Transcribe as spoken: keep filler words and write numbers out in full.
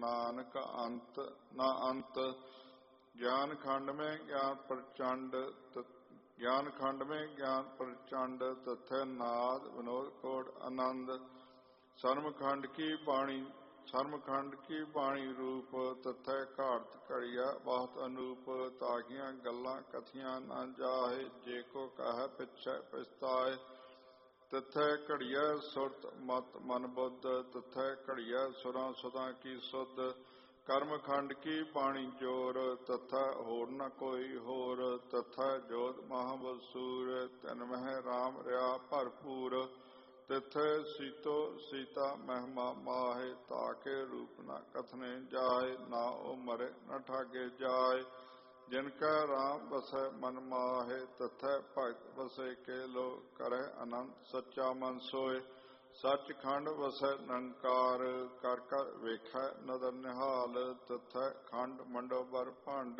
नानक अंत न अंत। ज्ञान खंड में ज्ञान प्रचंड, ज्ञान खंड में ज्ञान प्रचंड, तथै नाद विनोद कोट आनंद। सर्म खंड की बाणी, सर्म खंड की बाणी रूप, तथै घाट घड़िया बहुत अनूप। तागियां गल्लां कथियां न जाहे, जे को कह पिछै पछताए। तथै घड़िया सुरत मत मन बुद्ध, तथै घड़िया सुरां सुदां की सुध। कर्म खंड की बाणी जोर, तथै होर न कोई होर। तथै जोध महाबसूर, तिन मह राम रहा भरपूर। तिथै सीतो सीता महिमा माहे, ताके रूप न कथने जाए। ना ओ मरे न ठागे जाए, जिनका राम बसै मन माहे। तथै भगत बसे के लो, करह अनंत सच्चा मन सोए। सच खंड वसै निरंकार, कर कर वेखै नदर निहाल। तथै खंड मंडो बर भंड,